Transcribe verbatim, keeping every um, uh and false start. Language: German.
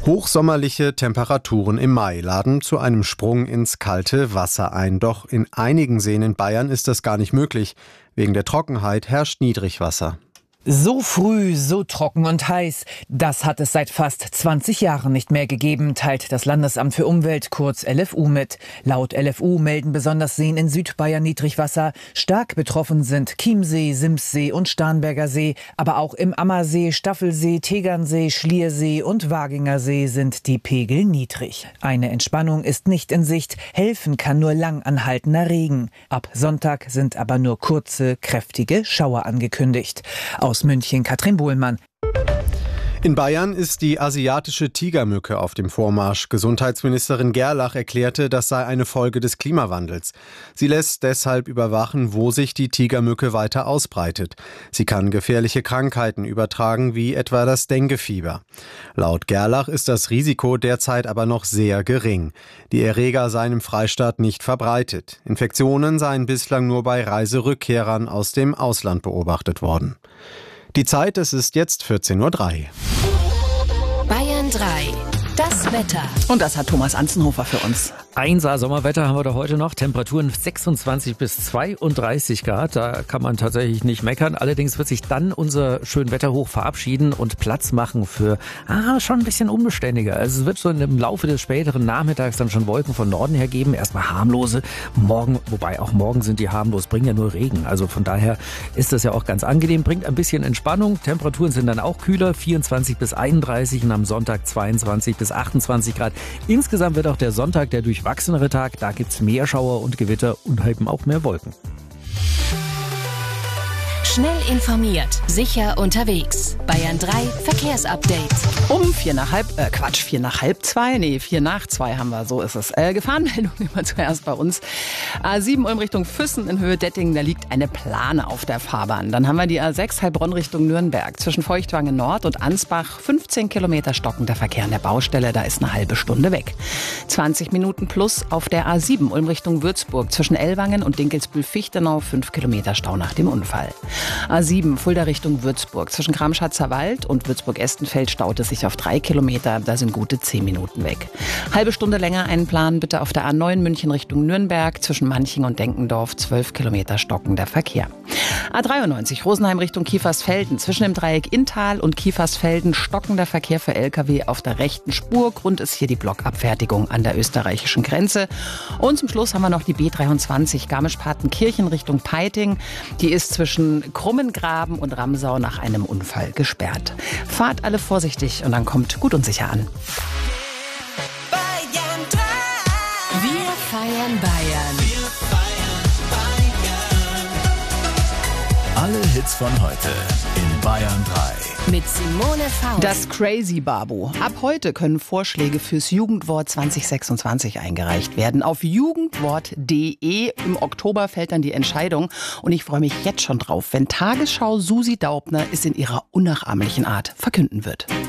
Hochsommerliche Temperaturen im Mai laden zu einem Sprung ins kalte Wasser ein. Doch in einigen Seen in Bayern ist das gar nicht möglich. Wegen der Trockenheit herrscht Niedrigwasser. So früh, so trocken und heiß, das hat es seit fast zwanzig Jahren nicht mehr gegeben, teilt das Landesamt für Umwelt, kurz L F U, mit. Laut L F U melden besonders Seen in Südbayern Niedrigwasser. Stark betroffen sind Chiemsee, Simssee und Starnberger See. Aber auch im Ammersee, Staffelsee, Tegernsee, Schliersee und Waginger See sind die Pegel niedrig. Eine Entspannung ist nicht in Sicht. Helfen kann nur lang anhaltender Regen. Ab Sonntag sind aber nur kurze, kräftige Schauer angekündigt. Aus München, Katrin Bohlmann. In Bayern ist die asiatische Tigermücke auf dem Vormarsch. Gesundheitsministerin Gerlach erklärte, das sei eine Folge des Klimawandels. Sie lässt deshalb überwachen, wo sich die Tigermücke weiter ausbreitet. Sie kann gefährliche Krankheiten übertragen, wie etwa das Denguefieber. Laut Gerlach ist das Risiko derzeit aber noch sehr gering. Die Erreger seien im Freistaat nicht verbreitet. Infektionen seien bislang nur bei Reiserückkehrern aus dem Ausland beobachtet worden. Die Zeit, es ist jetzt vierzehn Uhr drei. Bayern drei. Das Wetter. Und das hat Thomas Anzenhofer für uns. Einser Sommerwetter haben wir da heute noch. Temperaturen sechsundzwanzig bis zweiunddreißig Grad. Da kann man tatsächlich nicht meckern. Allerdings wird sich dann unser Schönwetterhoch verabschieden und Platz machen für ah, schon ein bisschen unbeständiger. Also es wird so im Laufe des späteren Nachmittags dann schon Wolken von Norden her geben. Erstmal harmlose. Morgen, wobei auch morgen sind die harmlos, bringen ja nur Regen. Also von daher ist das ja auch ganz angenehm. Bringt ein bisschen Entspannung. Temperaturen sind dann auch kühler. vierundzwanzig bis einunddreißig und am Sonntag zweiundzwanzig bis achtundzwanzig Grad. Insgesamt wird auch der Sonntag der durchwachsenere Tag. Da gibt's mehr Schauer und Gewitter und eben auch mehr Wolken. Schnell informiert, sicher unterwegs. Bayern drei Verkehrsupdate. Um vier nach halb, äh Quatsch, vier nach halb zwei, nee, vier nach zwei haben wir, so ist es. Äh, Gefahrenmeldung immer zuerst bei uns. A sieben Ulm Richtung Füssen in Höhe Dettingen, da liegt eine Plane auf der Fahrbahn. Dann haben wir die A sechs Heilbronn Richtung Nürnberg. Zwischen Feuchtwangen Nord und Ansbach fünfzehn Kilometer stockender Verkehr an der Baustelle, da ist eine halbe Stunde weg. zwanzig Minuten plus auf der A sieben Ulm Richtung Würzburg. Zwischen Ellwangen und Dinkelsbühl-Fichtenau fünf Kilometer Stau nach dem Unfall. A sieben Fulda Richtung Würzburg. Zwischen Kramschatzer Wald und Würzburg-Estenfeld staut es sich auf drei Kilometer. Da sind gute zehn Minuten weg. Halbe Stunde länger einplanen bitte auf der A neun München Richtung Nürnberg. Zwischen Manching und Denkendorf zwölf Kilometer stockender Verkehr. A dreiundneunzig Rosenheim Richtung Kiefersfelden. Zwischen dem Dreieck Inntal und Kiefersfelden stockender Verkehr für L K W auf der rechten Spur. Grund ist hier die Blockabfertigung an der österreichischen Grenze. Und zum Schluss haben wir noch die B dreiundzwanzig Garmisch-Partenkirchen Richtung Peiting. Die ist zwischen Krummengraben und Ramsau nach einem Unfall gesperrt. Fahrt alle vorsichtig und dann kommt gut und sicher an. Bayern drei. Wir feiern Bayern. Wir feiern Bayern. Alle Hits von heute in Bayern drei. Mit Simone Faust. Das Crazy Babu. Ab heute können Vorschläge fürs Jugendwort zwanzig sechsundzwanzig eingereicht werden. Auf jugendwort punkt de. Im Oktober fällt dann die Entscheidung. Und ich freue mich jetzt schon drauf, wenn Tagesschau Susi Daubner es in ihrer unnachahmlichen Art verkünden wird.